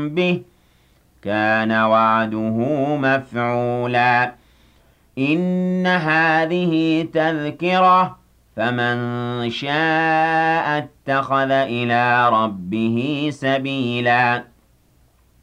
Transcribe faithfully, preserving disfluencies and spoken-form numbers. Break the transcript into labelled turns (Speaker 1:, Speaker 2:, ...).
Speaker 1: بِهِ كَانَ وَعْدُهُ مَفْعُولًا إِنَّ هَٰذِهِ تَذْكِرَةٌ فَمَن شَاءَ اتَّخَذَ إِلَىٰ رَبِّهِ سَبِيلًا